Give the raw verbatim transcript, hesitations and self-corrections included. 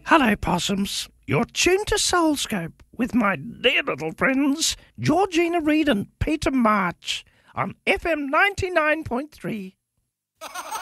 Hello, possums. You're tuned to Soulscope with my dear little friends, Georgina Reed and Peter March, on F M ninety-nine point three.